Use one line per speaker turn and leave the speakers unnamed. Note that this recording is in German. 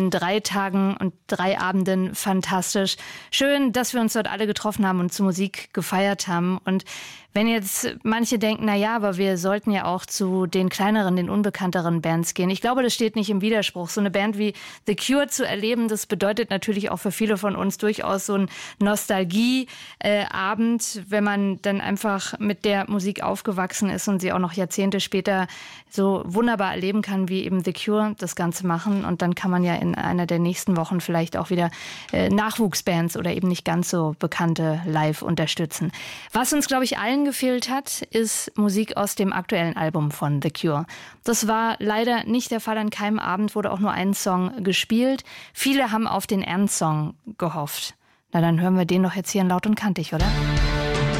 den 3 Tagen und 3 Abenden fantastisch. Schön, dass wir uns dort alle getroffen haben und zu Musik gefeiert haben. Und wenn jetzt manche denken, na ja, aber wir sollten ja auch zu den kleineren, den unbekannteren Bands gehen. Ich glaube, das steht nicht im Widerspruch. So eine Band wie The Cure zu erleben, das bedeutet natürlich auch für viele von uns durchaus so ein Nostalgie-Abend, wenn man dann einfach mit der Musik aufgewachsen ist und sie auch noch Jahrzehnte später so wunderbar erleben kann, wie eben The Cure das Ganze machen. Und dann kann man ja in einer der nächsten Wochen vielleicht auch wieder Nachwuchsbands oder eben nicht ganz so bekannte live unterstützen. Was uns, glaube ich, allen gefehlt hat, ist Musik aus dem aktuellen Album von The Cure. Das war leider nicht der Fall. An keinem Abend wurde auch nur ein Song gespielt. Viele haben auf den Endsong gehofft. Na, dann hören wir den doch jetzt hier in Laut und Kantig, oder?